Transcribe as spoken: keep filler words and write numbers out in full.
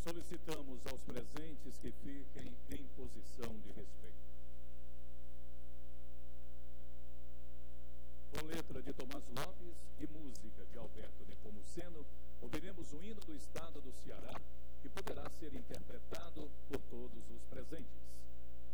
Solicitamos aos presentes que fiquem em posição de respeito. Com letra de Tomás Lopes e música de Alberto Nepomuceno, ouviremos o hino do Estado do Ceará, que poderá ser interpretado por todos os presentes.